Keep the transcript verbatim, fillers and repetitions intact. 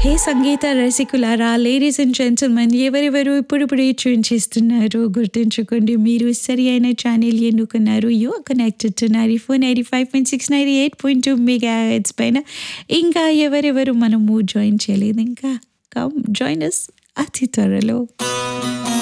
Hey Sangeetha రసికులారా, ladies and gentlemen, ఎవరెవరు ఇప్పుడిప్పుడే tune చేస్తున్నారు గుర్తుంచుకోండి. మీరు సరి అయిన ఛానల్ ఎన్నుకున్నారు. You are connected to ninety four ninety five point six ninety eight point two mega hertz పైన. ఇంకా ఎవరెవరు మనము జాయిన్ చేయలేదు, ఇంకా కమ్ జాయిన్ అస్ అతి త్వరలో.